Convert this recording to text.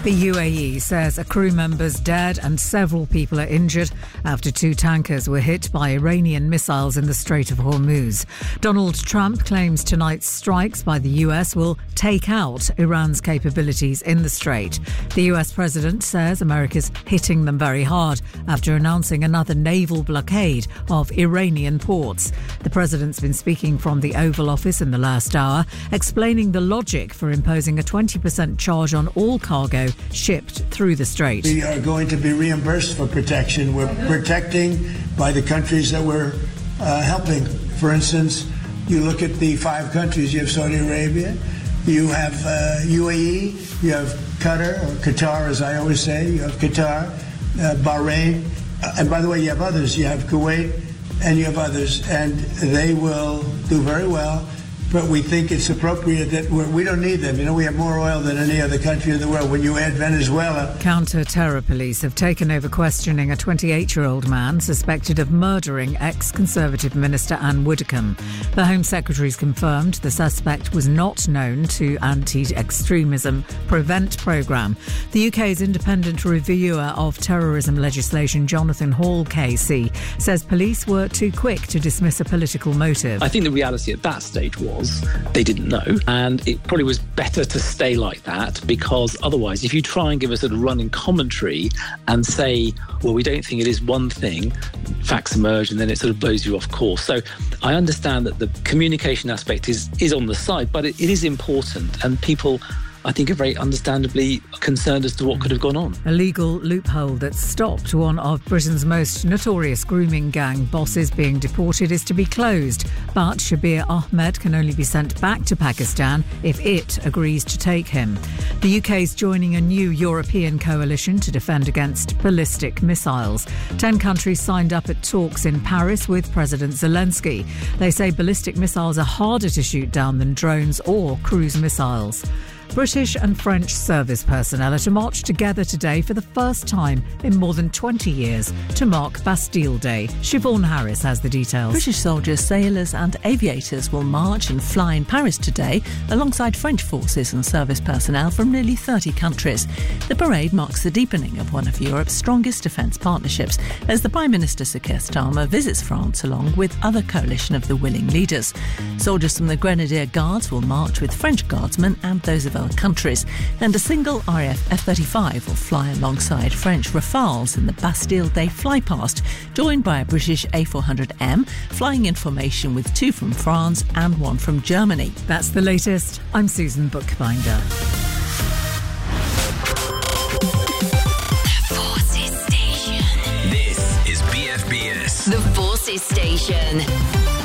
The UAE says a crew member's dead and several people are injured after 2 tankers were hit by Iranian missiles in the Strait of Hormuz. Donald Trump claims tonight's strikes by the US will take out Iran's capabilities in the Strait. The US president says America's hitting them very hard after announcing another naval blockade of Iranian ports. The president's been speaking from the Oval Office in the last hour, explaining the logic for imposing a 20% charge on all cargo shipped through the Strait. We are going to be reimbursed for protection. We're protecting by the countries that we're helping. For instance, you look at the 5 countries. You have Saudi Arabia, you have UAE, you have Qatar, as I always say, you have Qatar, Bahrain, and by the way, you have others. You have Kuwait, and you have others, and they will do very well. But we think it's appropriate that we don't need them. You know, we have more oil than any other country in the world. When you add Venezuela... Counter-terror police have taken over questioning a 28-year-old man suspected of murdering ex-Conservative Minister Anne Widdecombe. The Home Secretary's confirmed the suspect was not known to Anti-Extremism Prevent programme. The UK's independent reviewer of terrorism legislation, Jonathan Hall KC, says police were too quick to dismiss a political motive. I think the reality at that stage was they didn't know, and it probably was better to stay like that, because otherwise if you try and give a sort of running commentary and say, well, we don't think it is one thing, facts emerge, and then it sort of blows you off course. So I understand that the communication aspect is on the side, but it is important, and people, I think, are very understandably concerned as to what could have gone on. A legal loophole that stopped one of Britain's most notorious grooming gang bosses being deported is to be closed. But Shabir Ahmed can only be sent back to Pakistan if it agrees to take him. The UK is joining a new European coalition to defend against ballistic missiles. 10 countries signed up at talks in Paris with President Zelensky. They say ballistic missiles are harder to shoot down than drones or cruise missiles. British and French service personnel are to march together today for the first time in more than 20 years to mark Bastille Day. Siobhan Harris has the details. British soldiers, sailors and aviators will march and fly in Paris today alongside French forces and service personnel from nearly 30 countries. The parade marks the deepening of one of Europe's strongest defence partnerships as the Prime Minister Sir Keir Starmer visits France along with other coalition of the willing leaders. Soldiers from the Grenadier Guards will march with French guardsmen and those of countries, and a single RAF F-35 will fly alongside French Rafales in the Bastille Day flypast, joined by a British A400M, flying in formation with 2 from France and 1 from Germany. That's the latest. I'm Susan Bookbinder. The Forces Station. This is BFBS. The Forces Station.